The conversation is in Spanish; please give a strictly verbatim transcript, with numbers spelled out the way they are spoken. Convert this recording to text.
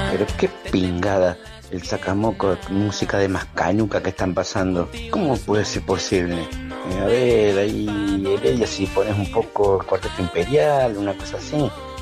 Pero qué pingada, el sacamoco, música de Mascanuca que están pasando. ¿Cómo puede ser posible? Eh, a ver, ahí, Heredia, si pones un poco el Cuarteto Imperial, una cosa así.